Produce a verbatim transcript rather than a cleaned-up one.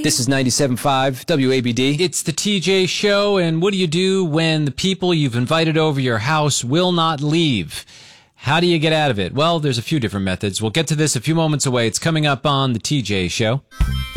This is ninety-seven point five W A B D. It's the T J Show, and what do you do when the people you've invited over your house will not leave? How do you get out of it? Well, there's a few different methods. We'll get to this a few moments away. It's coming up on the T J Show.